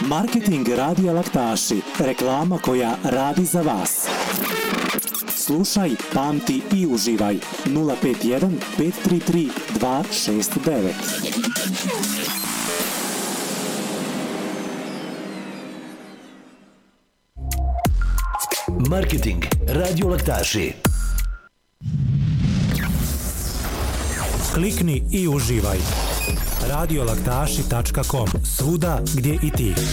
Marketing Radija Laktaši. Reklama koja radi za vas. Slušaj, pamti i uživaj. 051 533 269. Marketing Radio Laktaši. Klikni i uživaj. Radiolaktaši.com. Svuda gdje i ti.